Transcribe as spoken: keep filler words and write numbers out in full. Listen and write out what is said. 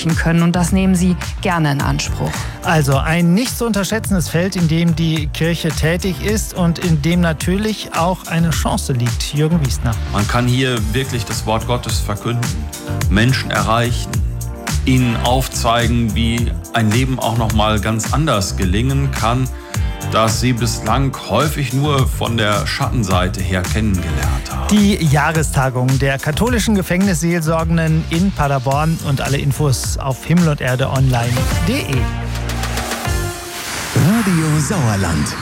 sprechen können. Und das nehmen sie gerne in Anspruch. Also ein nicht zu unterschätzendes Feld, in dem die Kirche tätig ist und in dem natürlich auch eine Chance liegt. Jürgen Wiesner. Man kann hier wirklich das Wort Gottes verkünden, Menschen erreichen, ihnen aufzeigen, wie ein Leben auch noch mal ganz anders gelingen kann, das sie bislang häufig nur von der Schattenseite her kennengelernt haben. Die Jahrestagung der katholischen Gefängnisseelsorgenden in Paderborn und alle Infos auf himmel und erde online punkt de. Radio Sauerland.